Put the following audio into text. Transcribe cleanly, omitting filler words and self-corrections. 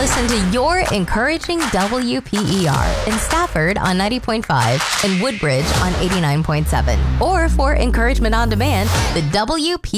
listen to your encouraging WPER in Stafford on 90.5 and Woodbridge on 89.7. Or for encouragement on demand, the WPER